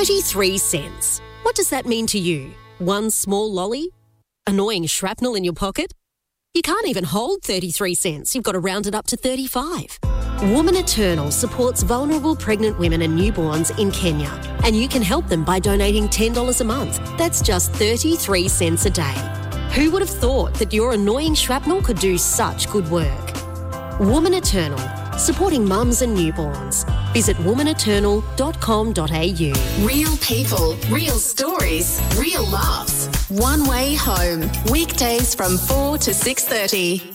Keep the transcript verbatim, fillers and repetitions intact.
thirty-three cents. What does that mean to you? One small lolly? Annoying shrapnel in your pocket? You can't even hold thirty-three cents. You've got to round it up to thirty-five. Woman Eternal supports vulnerable pregnant women and newborns in Kenya, and you can help them by donating ten dollars a month. That's just thirty-three cents a day. Who would have thought that your annoying shrapnel could do such good work? Woman Eternal, supporting mums and newborns. Visit woman eternal dot com dot a u. Real people, real stories, real laughs. One Way Home. Weekdays from four to six thirty.